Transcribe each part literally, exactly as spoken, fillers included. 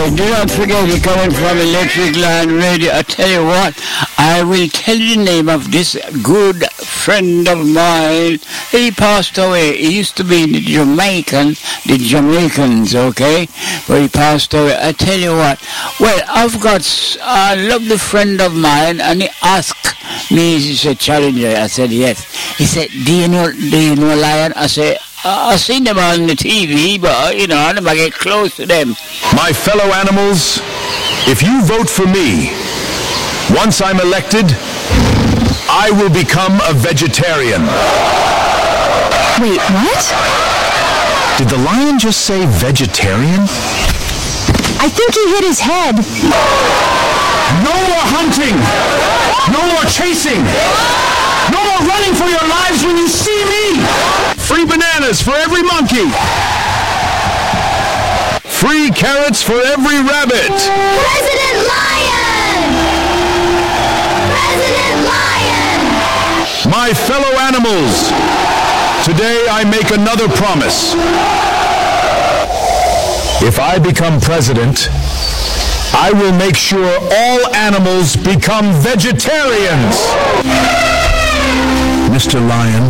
Okay, do not forget you're coming from Electric Line Radio. I tell you what, I will tell you the name of this good friend of mine. He passed away. He used to be the Jamaican, the Jamaicans, okay? But he passed away. I tell you what, well, I've got a lovely friend of mine, and he asked me, he said, Challenger. I said, yes. He said, do you know, do you know Lion? I said, Uh, I've seen them on the T V, but, uh, you know, I never get close to them. My fellow animals, if you vote for me, once I'm elected, I will become a vegetarian. Wait, what? Did the lion just say vegetarian? I think he hit his head. No more hunting! No more chasing! No more running for your lives when you see me! Free bananas for every monkey! Free carrots for every rabbit! President Lion! President Lion! My fellow animals, today I make another promise. If I become president, I will make sure all animals become vegetarians! Mister Lion,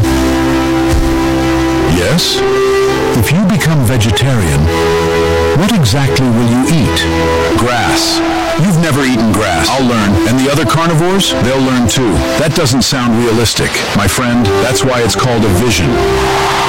yes? If you become vegetarian, what exactly will you eat? Grass. You've never eaten grass. I'll learn. And the other carnivores? They'll learn too. That doesn't sound realistic. My friend, that's why it's called a vision.